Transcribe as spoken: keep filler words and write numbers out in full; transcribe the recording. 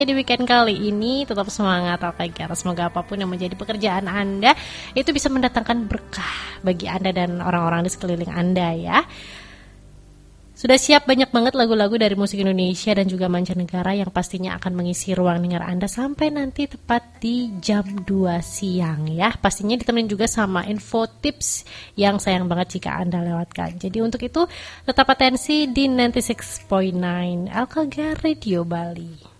Di weekend kali ini tetap semangat Alkagar. Semoga apapun yang menjadi pekerjaan Anda itu bisa mendatangkan berkah bagi Anda dan orang-orang di sekeliling Anda ya. Sudah siap banyak banget lagu-lagu dari musik Indonesia dan juga mancanegara yang pastinya akan mengisi ruang dengar Anda sampai nanti tepat di jam dua siang ya. Pastinya ditemenin juga sama info tips yang sayang banget jika Anda lewatkan. Jadi untuk itu tetap atensi di sembilan puluh enam koma sembilan Alkagar Radio Bali.